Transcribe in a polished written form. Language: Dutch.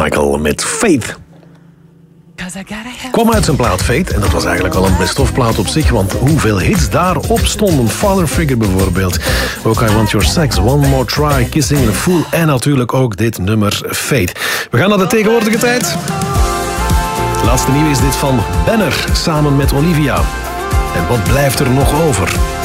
Michael met Faith. Kwam uit zijn plaat Fate en dat was eigenlijk al een best-of plaat op zich, want hoeveel hits daarop stonden. Father Figure bijvoorbeeld, ook I Want Your Sex, One More Try, Kissing the Fool en natuurlijk ook dit nummer Fate. We gaan naar de tegenwoordige tijd. Laatste nieuw is dit van Banner samen met Olivia. En wat blijft er nog over?